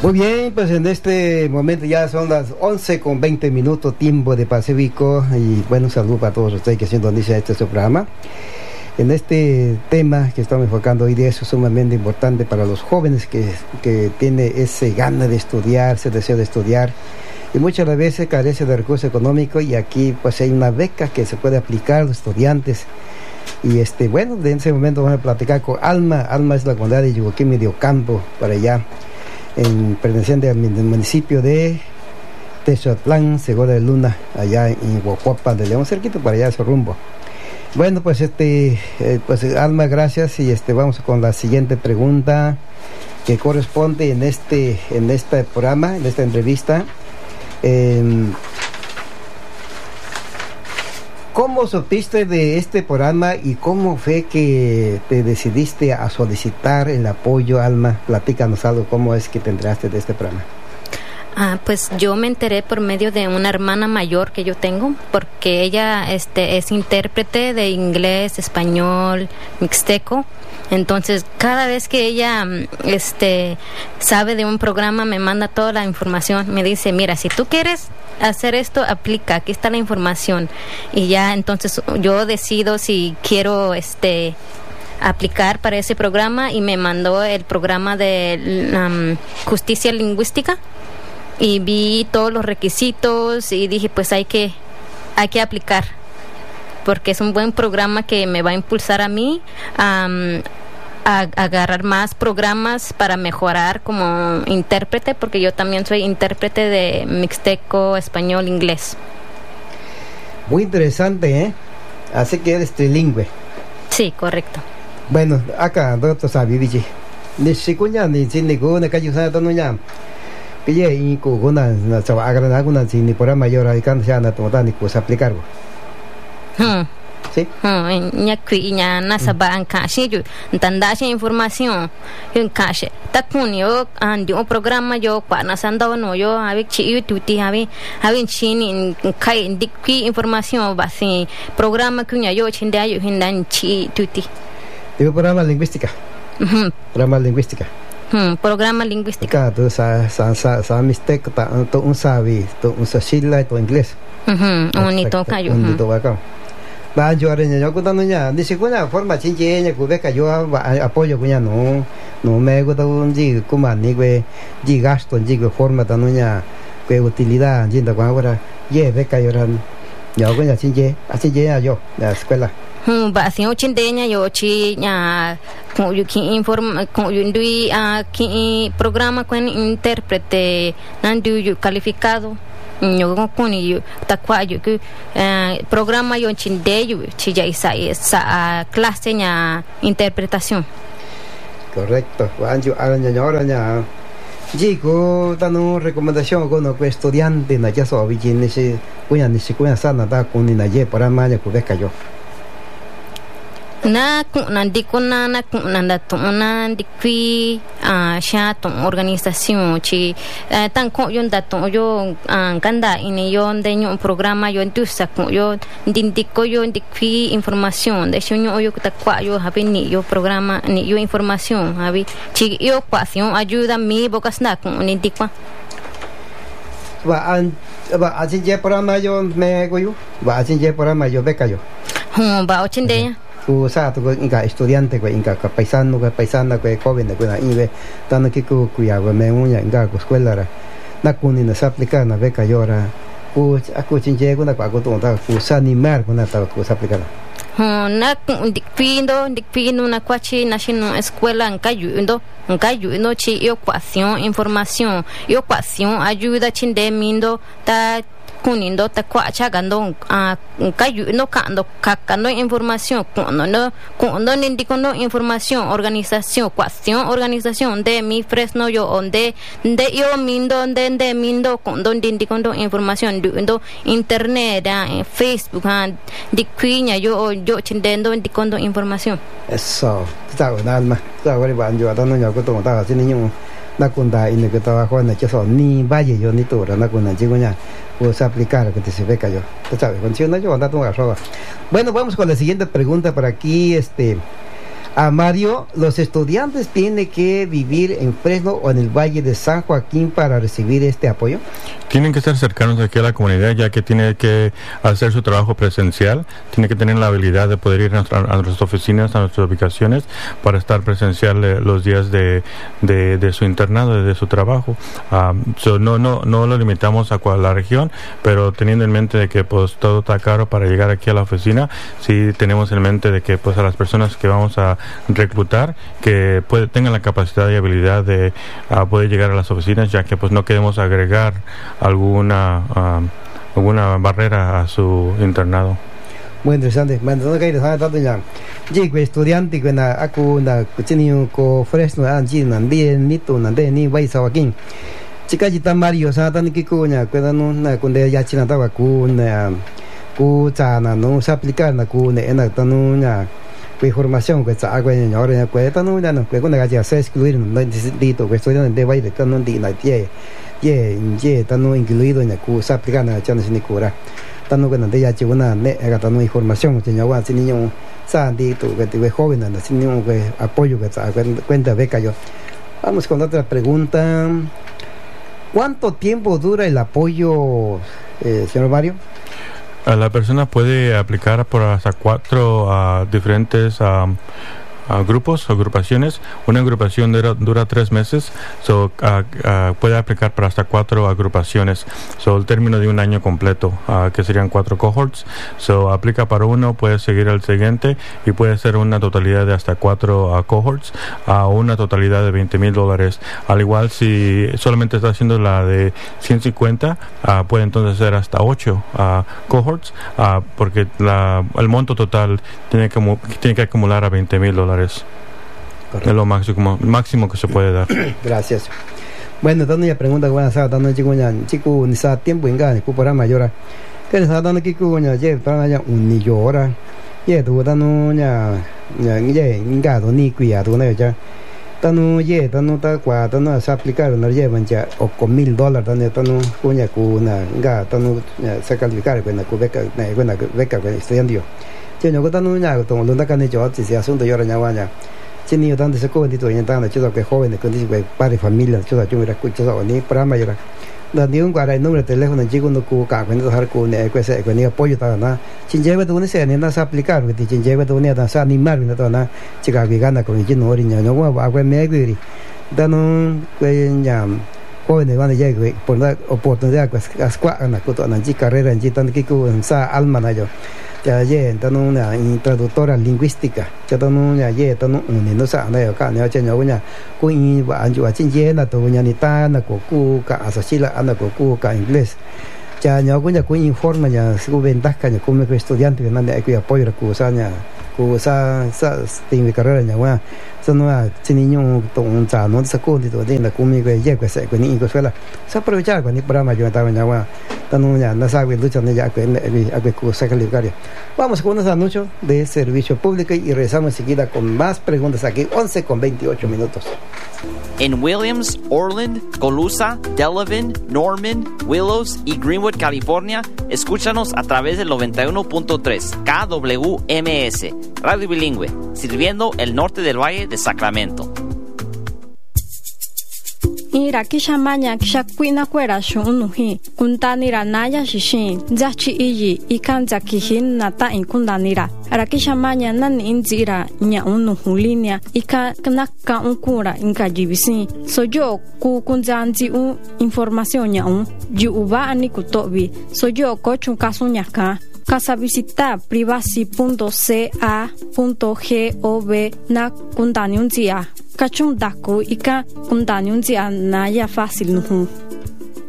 Muy bien, pues en este momento ya son las 11:20 tiempo de Pacífico, y bueno, un saludo para todos ustedes que sintonizan este su programa. En este tema que estamos enfocando hoy día es sumamente importante para los jóvenes que tienen ese gana de estudiar, ese deseo de estudiar, y muchas veces carece de recursos económicos, y aquí pues hay una beca que se puede aplicar a los estudiantes. Y bueno, en ese momento vamos a platicar con Alma. Alma es la comunidad de Yuguquí, Mediocampo, para allá, perteneciente al municipio de Texotlán, Segura de Luna, allá en Huacuapa de León, cerquito para allá, ese rumbo. Bueno, pues pues Alma, gracias, y vamos con la siguiente pregunta que corresponde en este programa, en esta entrevista. ¿Cómo supiste de este programa y cómo fue que te decidiste a solicitar el apoyo, Alma? Platícanos algo, ¿cómo es que te enteraste de este programa? Pues yo me enteré por medio de una hermana mayor que yo tengo, porque ella es intérprete de inglés, español, mixteco. Entonces, cada vez que ella sabe de un programa, me manda toda la información. Me dice, mira, si tú quieres hacer esto, aplica, aquí está la información. Y ya, entonces, yo decido si quiero aplicar para ese programa, y me mandó el programa de justicia lingüística. Y vi todos los requisitos y dije, pues hay que aplicar, porque es un buen programa que me va a impulsar a mí a agarrar más programas para mejorar como intérprete, porque yo también soy intérprete de mixteco, español, inglés. Muy interesante, ¿eh? Así que eres trilingüe. Sí, correcto. Bueno, acá, doctor Sabi, Vici. Ni sikunya, ni siniku, ni kayusana, tonunya. Pille y cuguna, chava, agrana, alguna, si ni por a mayor, hay que ya, ni pues aplicarlo. ¿Sí? Ña nasaba an cache yo tandache información en cache takunio andi un programa yo para sanda no yo habe chi tuti habe chini kai dikki información basi programa kunya yo chinda yo hindan chi tuti de programa lingüística. Programa lingüística. Programa lingüística. Tu sa mistake ta to un sabi to un sashila to inglés. Unito kayo. Unito bacao. Va yo areña yo contando ya, dice una forma chincheña que beca yo apoyo cuña no me gusta un ji kuma ni que ji gasto ji que forma tanuña que utilidad jinda con ahora ye beca yo ran yo cuña chinche así ya yo la escuela. Va así chindeña yo chi ya con yo que informa con yo indui que programa con intérprete nandu yo calificado. Yo con yo tacuayo que programa yo chindeyo chilla esa clase ña interpretación. Correcto. Anjo araña digo dando recomendación con los estudiantes na ya so bijin ese cuya sana da con ni ye para maña que beca yo. Na diko na dato na dikwi sha tong organización chi tan ko yon dato yo kanda ini yon de un programa yo entusa ko yo dindiko yo dikwi información de shonyo yo takwa yo habe ni yo programa ni yo información habe chi yo ecuación ayuda mi bocas na ko ni dikwa va así ye programa yo me go yo va así ye programa yo beca yo va ochinde sa tu inga estudiante ko inga paisano ko paisana ko joven ko na ibe tan que ku ya me unya inga ko escuela ra na kuni na se aplica na beca yora ku aku chinje ko na ko to ta ku sa animar ko na ta ku se aplica na dikpindo na kwachi national escuela en kayu no chi ecuación información ayuda chinde mindo ta kunindo ta kwacha gando kayu no kakando información cuando indicando información organización de mi fresno yo onde yo mindo de mindo cuando indicando información do internet Facebook dikwiña yo chindendo indicando información. Eso está con alma está con el yo dando yo ko ta sin niño na kunda ine que trabajo en que son ni valle yo ni tora na kunda chigoña pues aplicar que te se beca yo. Tú sabes, funciona yo anda tu arroba. Bueno, vamos con la siguiente pregunta por aquí. A Mario, los estudiantes tienen que vivir en Fresno o en el Valle de San Joaquín para recibir este apoyo. Tienen que estar cercanos aquí a la comunidad, ya que tiene que hacer su trabajo presencial, tiene que tener la habilidad de poder ir a nuestras oficinas, a nuestras ubicaciones, para estar presencial los días de su internado, de su trabajo. No lo limitamos a la región, pero teniendo en mente de que pues todo está caro para llegar aquí a la oficina, sí tenemos en mente de que pues a las personas que vamos a reclutar que tengan la capacidad y habilidad de poder llegar a las oficinas, ya que pues no queremos agregar alguna barrera a su internado. Muy interesante. Bueno, que tanto ya. Llego estudiante que na aku na kuchiniu ko Fresno anji nan bien nito nan de ni vai sawakin. Chika jita Mario sa tan ki ko nya ko na kunde ya china ta ku na ku cha na no se aplicar na ku ne na tanu nya que información que sa agua nya ora ko tanu na no ko na ga se excluir no dito que estudiante de vai de tanu di na ye tanu incluido nya ku se aplicar na chana sin cura. Tanu que nante ya chiguna ne ga tanu información que nya wa sin niño sa dito que te joven na sin niño que apoyo que sa cuenta beca yo. Vamos con otra pregunta. ¿Cuánto tiempo dura el apoyo, señor Mario? La persona puede aplicar por hasta 4 diferentes grupos o agrupaciones. Una agrupación dura 3 meses, puede aplicar para hasta 4 agrupaciones, el término de un año completo, que serían 4 cohorts. Aplica para uno, puede seguir al siguiente y puede ser una totalidad de hasta 4 cohorts, una totalidad de $20,000. Al igual, si solamente está haciendo la de 150, puede entonces ser hasta 8 cohorts, porque el monto total tiene que acumular a $20,000. Correcto. Es lo máximo que se puede dar. Gracias. Bueno, dando ya pregunta buena sa dando chico ni sa tiempo inga ni para mayora. Que sa dando kiko nya je para ya un ni llora. Ye tu dando nya ye inga do ni cuia do na ya. Dando ye dando ta kwa dando sa aplicar no ye bancha o con $1,000 dando dando cuña cu na inga dando sa calificar con la cubeca na buena beca que estudiando. Yo no dando nya con lo que ne yo si asunto yo nya waña. Si niño tanto se coge dito en tanto chido que jóvenes con dice padre familia chido yo mira escucho ni para mayor da ni un guarda el número de teléfono chico no cu ca cuando dejar cu ne que se ni apoyo ta na chin lleva de una se ni na aplicar que chin lleva de una da sa animar ni to na chica que gana con el no oriña no va a me que da no que ya jóvenes van a llegar por la oportunidad que ascua na cu to na chi carrera en tan que cu sa alma na yo ya ye tanu una traductora lingüística ya tanu ya tanu un no sa na yo ka ne cha nya unya ku i ba anju a chin ye na to nya ni ta na ko ku ka asasila ana ko ku ka inglés ya nya ku informa ya su ventaja ya como estudiante que manda que apoyo ku sa nya ku sa mi carrera nya wa sono a niño ton cha no sa ko dito de na ku mi que ye que se que ni ko escuela sa aprovechar con ni programa yo ta nya wa tanu ya na sa que lucha ya que a que ku sa calificar. Vamos con unos anuncios de servicio público y regresamos enseguida con más preguntas aquí 11:28. En Williams, Orland, Colusa, Delavan, Norman, Willows y Greenwood, California, escúchanos a través del 91.3 KWMS, radio bilingüe, sirviendo el norte del Valle de Sacramento. Ira kisha manya kisha kuina kwera shunuhi kuntanira naya shishin zachi iyi ikanza kihin nata inkundanira arakisha manya nan inzira nya unuhulinia ika knaka unkura inka jibisi sojo ku kunzanzi información nya ji uba ani kutobi sojo ko chunkasunya ka Casa visita privacy.ca.gov na kundanyunzia. Kachung daku ika kundanyunzia na ya fácil nuhu.